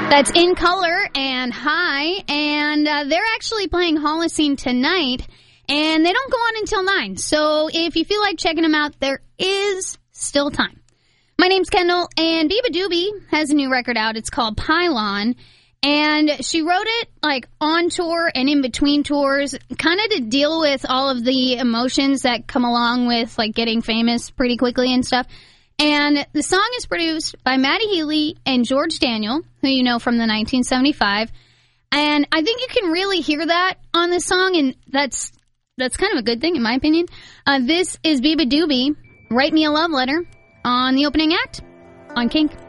That's In Color and High, and they're actually playing Holocene tonight, and they don't go on until 9. So if you feel like checking them out, there is still time. My name's Kendall, and Biba Doobie has a new record out. It's called Pylon, and she wrote it like on tour and in between tours, kind of to deal with all of the emotions that come along with like getting famous pretty quickly and stuff. And the song is produced by Matty Healy and George Daniel, who you know from the 1975. And I think you can really hear that on this song, and that's kind of a good thing, in my opinion. This is Biba Doobie, Write Me a Love Letter, on the opening act on Kink.